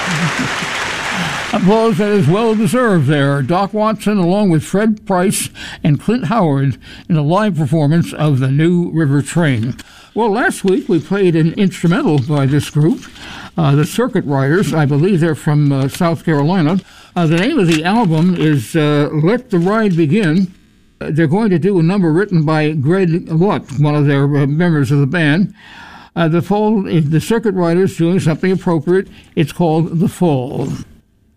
Applause that is well deserved there. Doc Watson along with Fred Price and Clint Howard in a live performance of the New River Train. Well, last week we played an instrumental by this group, the Circuit Riders. I believe they're from South Carolina. The name of the album is Let the Ride Begin. They're going to do a number written by Greg Lutt, one of their members of the band. The Circuit Riders doing something appropriate. It's called The Fall.